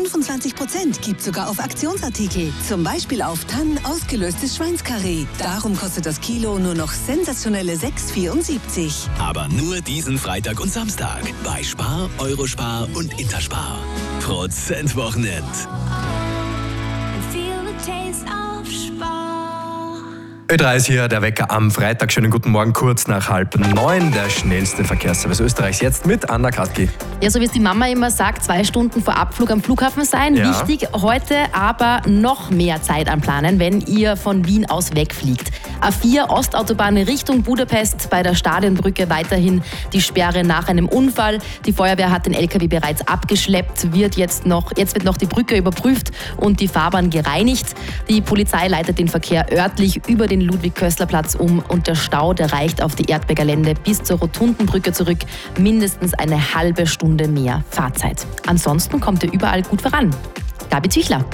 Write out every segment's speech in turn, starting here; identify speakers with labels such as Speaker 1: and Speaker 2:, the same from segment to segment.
Speaker 1: 25% gibt sogar auf Aktionsartikel. Zum Beispiel auf Tannen ausgelöstes Schweinskarree. Darum kostet das Kilo nur noch sensationelle 6,74.
Speaker 2: Aber nur diesen Freitag und Samstag bei Spar, Eurospar und Interspar. Prozentwochenend.
Speaker 3: Ö3 ist hier, der Wecker am Freitag. Schönen guten Morgen, kurz nach 8:30. Der schnellste Verkehrsservice Österreichs jetzt mit Anna Katki.
Speaker 4: Ja, so wie es die Mama immer sagt, 2 Stunden vor Abflug am Flughafen sein.
Speaker 3: Ja.
Speaker 4: Wichtig, heute aber noch mehr Zeit anplanen, wenn ihr von Wien aus wegfliegt. A4 Ostautobahn Richtung Budapest, bei der Stadionbrücke weiterhin die Sperre nach einem Unfall. Die Feuerwehr hat den LKW bereits abgeschleppt, jetzt wird noch die Brücke überprüft und die Fahrbahn gereinigt. Die Polizei leitet den Verkehr örtlich über den Ludwig-Köstler-Platz um und der Stau, der reicht auf die Erdbecker Lände bis zur Rotundenbrücke zurück. Mindestens eine halbe Stunde mehr Fahrzeit. Ansonsten kommt ihr überall gut voran. Gabi Züchler.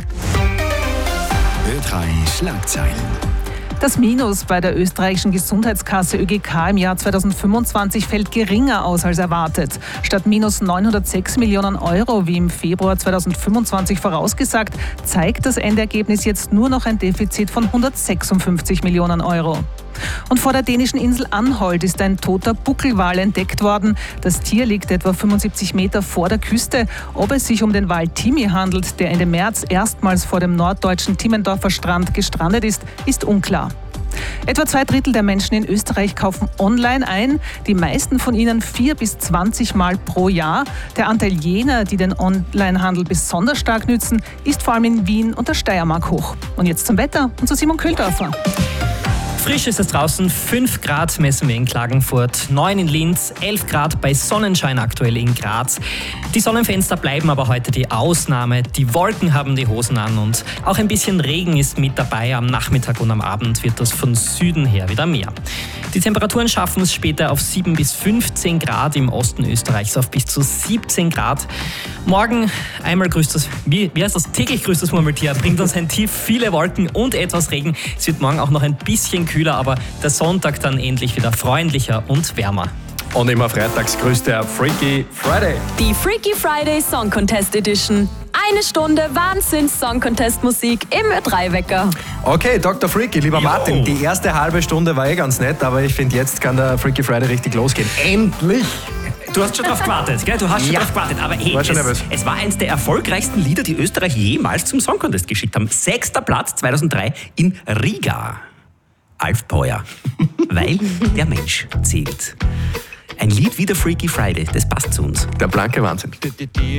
Speaker 2: Ö3 Schlagzeilen.
Speaker 5: Das Minus bei der österreichischen Gesundheitskasse ÖGK im Jahr 2025 fällt geringer aus als erwartet. Statt minus 906 Millionen Euro wie im Februar 2025 vorausgesagt, zeigt das Endergebnis jetzt nur noch ein Defizit von 156 Millionen Euro. Und vor der dänischen Insel Anholt ist ein toter Buckelwal entdeckt worden. Das Tier liegt etwa 75 Meter vor der Küste. Ob es sich um den Wal Timi handelt, der Ende März erstmals vor dem norddeutschen Timmendorfer Strand gestrandet ist unklar. Etwa 2/3 der Menschen in Österreich kaufen online ein, die meisten von ihnen 4 bis 20 Mal pro Jahr. Der Anteil jener, die den Onlinehandel besonders stark nützen, ist vor allem in Wien und der Steiermark hoch. Und jetzt zum Wetter und zu Simon Köhldorfer.
Speaker 6: Frisch ist es draußen, 5 Grad messen wir in Klagenfurt, 9 in Linz, 11 Grad bei Sonnenschein aktuell in Graz. Die Sonnenfenster bleiben aber heute die Ausnahme. Die Wolken haben die Hosen an und auch ein bisschen Regen ist mit dabei. Am Nachmittag und am Abend wird das von Süden her wieder mehr. Die Temperaturen schaffen es später auf 7 bis 15 Grad, im Osten Österreichs auf bis zu 17 Grad. Morgen einmal grüßt das, wie heißt das? Täglich grüßt das Murmeltier, bringt uns ein Tief, viele Wolken und etwas Regen. Es wird morgen auch noch ein bisschen kühler, aber der Sonntag dann endlich wieder freundlicher und wärmer.
Speaker 3: Und immer freitags grüßt der Freaky Friday.
Speaker 7: Die Freaky Friday Song Contest Edition. 1 Stunde Wahnsinns-Song-Contest-Musik im Ö3-Wecker.
Speaker 3: Okay, Dr. Freaky, lieber Martin, die erste halbe Stunde war ganz nett, aber ich finde, jetzt kann der Freaky Friday richtig losgehen. Endlich!
Speaker 8: Du hast schon drauf gewartet, gell? Du hast schon drauf gewartet. Aber hey, es war eins der erfolgreichsten Lieder, die Österreich jemals zum Song Contest geschickt haben. 6. Platz 2003 in Riga. Alf Peuer. Weil der Mensch zählt. Ein Lied wie der Freaky Friday, das passt zu uns.
Speaker 3: Der blanke Wahnsinn.